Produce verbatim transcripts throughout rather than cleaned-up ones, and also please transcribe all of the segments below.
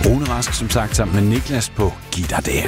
Rune Rask, som sagt, sammen med Niklas på Gitter der.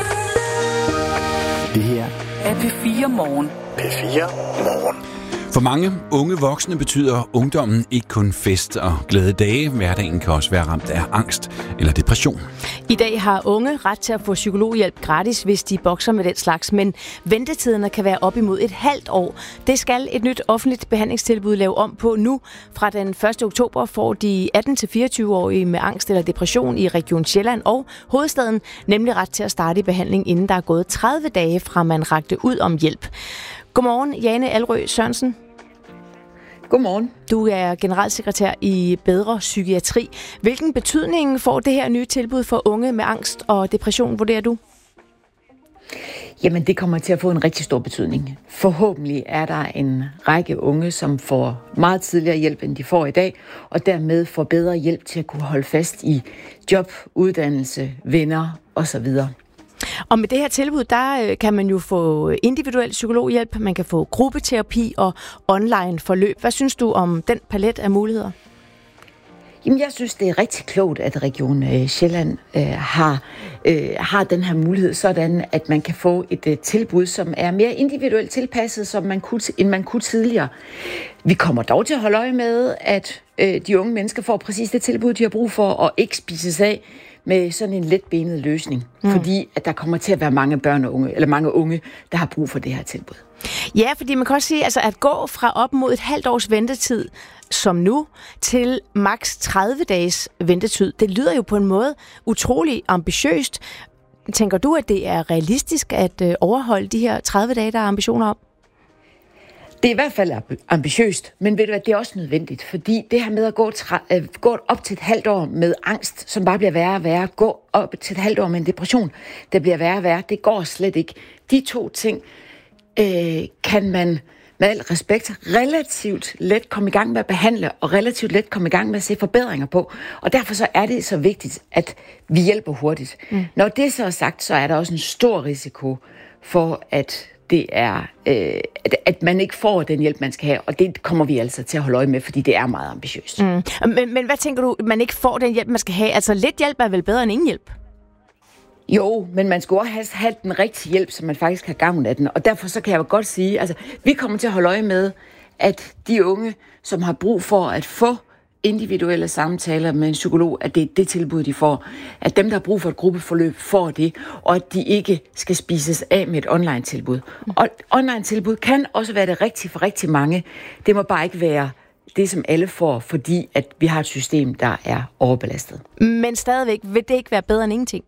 Det her er P fire Morgen. P fire Morgen. For mange unge voksne betyder ungdommen ikke kun fest og glade dage. Hverdagen kan også være ramt af angst eller depression. I dag har unge ret til at få psykologhjælp gratis, hvis de bokser med den slags, men ventetiderne kan være op imod et halvt år. Det skal et nyt offentligt behandlingstilbud lave om på nu. Fra den første oktober får de atten til fireogtyve-årige med angst eller depression i Region Sjælland og hovedstaden nemlig ret til at starte i behandling, inden der er gået tredive dage fra man rakte ud om hjælp. Godmorgen, Jane Alrø Sørensen. Godmorgen. Du er generalsekretær i Bedre Psykiatri. Hvilken betydning får det her nye tilbud for unge med angst og depression, vurderer du? Jamen, det kommer til at få en rigtig stor betydning. Forhåbentlig er der en række unge, som får meget tidligere hjælp, end de får i dag, og dermed får bedre hjælp til at kunne holde fast i job, uddannelse, venner osv. Og med det her tilbud, der kan man jo få individuel psykologhjælp, man kan få gruppeterapi og online forløb. Hvad synes du om den palet af muligheder? Jamen, jeg synes, det er rigtig klogt, at Region øh, Sjælland øh, har, øh, har den her mulighed, sådan at man kan få et øh, tilbud, som er mere individuelt tilpasset, som man kunne, end man kunne tidligere. Vi kommer dog til at holde øje med, at øh, de unge mennesker får præcis det tilbud, de har brug for, og ikke spises af med sådan en letbenet løsning, mm. fordi at der kommer til at være mange børn og unge, eller mange unge, der har brug for det her tilbud. Ja, fordi man kan også sige, altså at gå fra op mod et halvt års ventetid, som nu, til maks tredive dages ventetid, det lyder jo på en måde utrolig ambitiøst. Tænker du, at det er realistisk at overholde de her tredive dage, der er ambitioner om? Det er i hvert fald ambitiøst, men ved du hvad, det er også nødvendigt, fordi det her med at gå, tra- gå op til et halvt år med angst, som bare bliver værre og værre, gå op til et halvt år med en depression, der bliver værre og værre, det går slet ikke. De to ting øh, kan man med al respekt relativt let komme i gang med at behandle, og relativt let komme i gang med at se forbedringer på. Og derfor så er det så vigtigt, at vi hjælper hurtigt. Mm. Når det så er sagt, så er der også en stor risiko for, at det er, øh, at man ikke får den hjælp, man skal have, og det kommer vi altså til at holde øje med, fordi det er meget ambitiøst. Mm. Men, men hvad tænker du, man ikke får den hjælp, man skal have? Altså lidt hjælp er vel bedre end ingen hjælp? Jo, men man skal også have, have den rigtige hjælp, så man faktisk har gavn af den, og derfor så kan jeg jo godt sige, altså vi kommer til at holde øje med, at de unge, som har brug for at få individuelle samtaler med en psykolog, at det er det tilbud, de får. At dem, der har brug for et gruppeforløb, får det, og at de ikke skal spises af med et online-tilbud. Og online-tilbud kan også være det rigtige for rigtig mange. Det må bare ikke være det, som alle får, fordi at vi har et system, der er overbelastet. Men stadigvæk, vil det ikke være bedre end ingenting?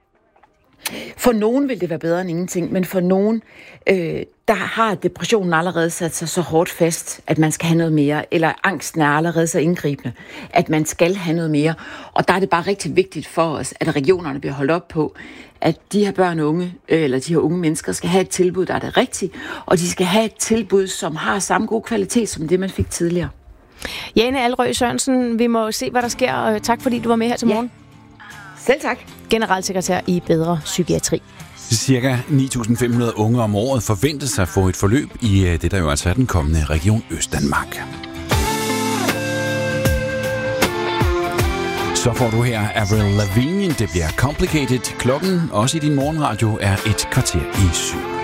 For nogen vil det være bedre end ingenting, men for nogen, øh, der har depressionen allerede sat sig så hårdt fast, at man skal have noget mere, eller angsten er allerede så indgribende, at man skal have noget mere. Og der er det bare rigtig vigtigt for os, at regionerne bliver holdt op på, at de her børn og unge, øh, eller de her unge mennesker, skal have et tilbud, der er det rigtige, og de skal have et tilbud, som har samme god kvalitet, som det, man fik tidligere. Jane Alrø Sørensen, vi må se, hvad der sker. Tak fordi du var med her til morgen. Ja. Selv tak. Generalsekretær i Bedre Psykiatri. Cirka ni tusind fem hundrede unge om året forventes sig at få et forløb i det, der jo altså er den kommende Region Østdanmark. Så får du her Avril Lavigne, det bliver Complicated. Klokken, også i din morgenradio, er et kvarter i syv.